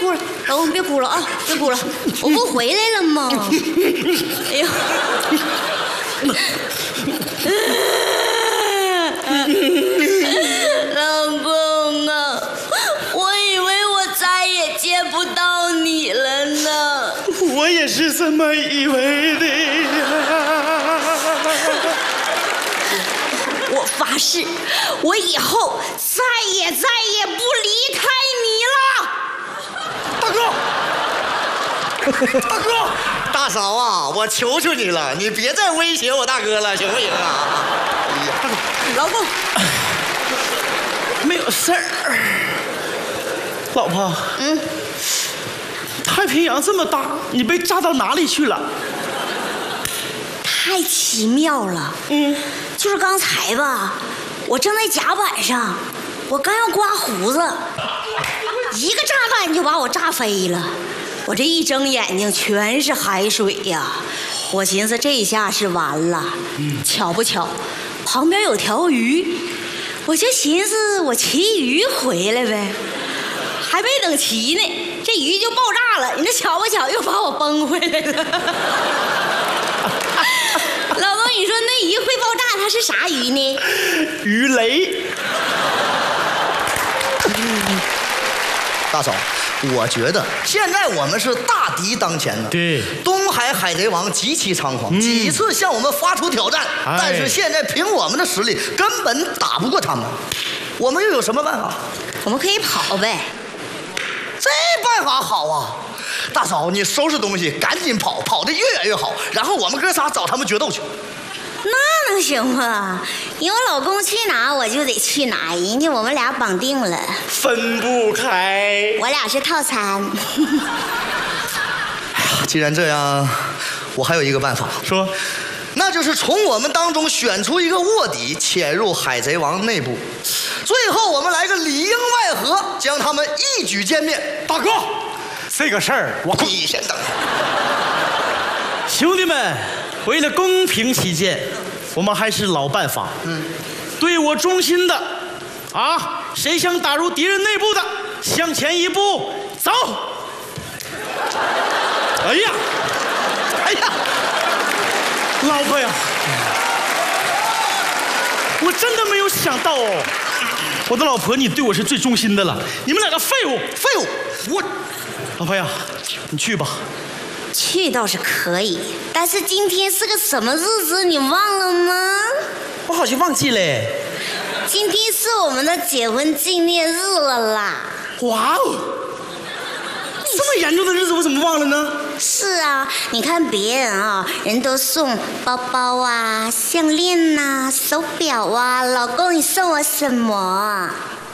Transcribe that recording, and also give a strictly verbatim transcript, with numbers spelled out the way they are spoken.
哭了，老公别哭了啊，别哭了，我不回来了吗？哎呦！老公啊，我以为我再也见不到你了呢。 我也是这么以为的呀。 我发誓，我以后再也再也不离开大哥，大哥，大嫂啊，我求求你了，你别再威胁我大哥了，行不行啊？ 你了。老公， 没有事儿。老婆，嗯，太平洋这么大，你被炸到哪里去了？ 太奇妙了。嗯，就是刚才吧，我正在甲板上，我刚要刮胡子，一个炸弹就把我炸飞了。我这一睁眼睛全是海水呀，我寻思这下是完了。嗯，巧不巧，旁边有条鱼，我就寻思我骑鱼回来呗。还没等骑呢，这鱼就爆炸了。你这巧不巧又把我崩回来了。老公，你说那鱼会爆炸，它是啥鱼呢？ 鱼雷。 大嫂，我觉得现在我们是大敌当前的。 对， 东海海贼王极其猖狂，嗯、几次向我们发出挑战，哎、但是现在凭我们的实力根本打不过他们。我们又有什么办法？ 我们可以跑呗。 这办法好啊！大嫂，你收拾东西，赶紧跑，跑得越远越好。然后我们哥仨找他们决斗去。 那能行吗？你我老公去哪我就得去哪，人家我们俩绑定了， 分不开。 我俩是套餐。 既然这样，我还有一个办法， 说， 那就是从我们当中选出一个卧底，潜入海贼王内部，最后我们来个里应外合，将他们一举歼灭。 大哥，这个事儿我你先等。 兄弟们，为了公平起见，我们还是老办法。嗯，对我忠心的，啊，谁想打入敌人内部的，向前一步，走。哎呀，哎呀，老婆呀，我真的没有想到哦，我的老婆，你对我是最忠心的了。你们两个废物， 废物！我， 老婆呀，你去吧。 去倒是可以，但是今天是个什么日子，你忘了吗？ 我好像忘记了。 今天是我们的结婚纪念日了啦！ 哇哦，这么严重的日子我怎么忘了呢？ 是啊，你看别人啊，人都送包包啊、项链呐、手表啊，老公你送我什么？